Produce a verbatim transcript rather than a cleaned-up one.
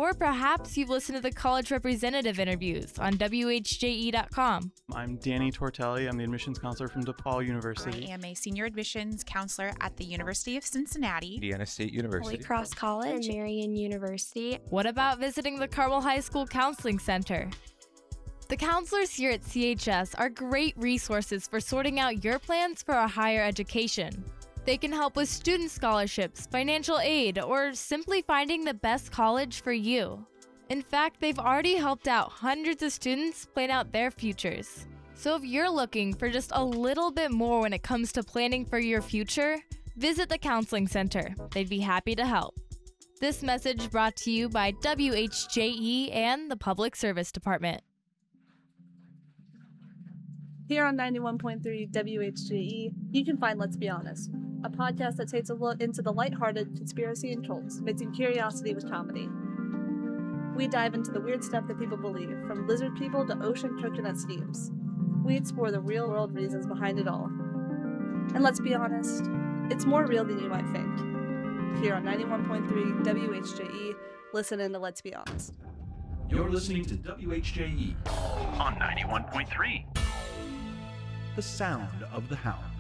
Or perhaps you've listened to the college representative interviews on W H J E dot com. I'm Danny Tortelli. I'm the admissions counselor from DePaul University. I am a senior admissions counselor at the University of Cincinnati, Indiana State University, Holy Cross College, and Marian University. What about visiting the Carmel High School Counseling Center? The counselors here at C H S are great resources for sorting out your plans for a higher education. They can help with student scholarships, financial aid, or simply finding the best college for you. In fact, they've already helped out hundreds of students plan out their futures. So if you're looking for just a little bit more when it comes to planning for your future, visit the Counseling Center. They'd be happy to help. This message brought to you by W H J E and the Public Service Department. Here on ninety-one point three W H J E, you can find Let's Be Honest, a podcast that takes a look into the lighthearted conspiracy and cults, mixing curiosity with comedy. We dive into the weird stuff that people believe, from lizard people to ocean coconut steams. We explore the real-world reasons behind it all. And let's be honest, it's more real than you might think. Here on ninety-one point three W H J E, listen in to Let's Be Honest. You're listening to W H J E on ninety-one point three. The sound of the hound.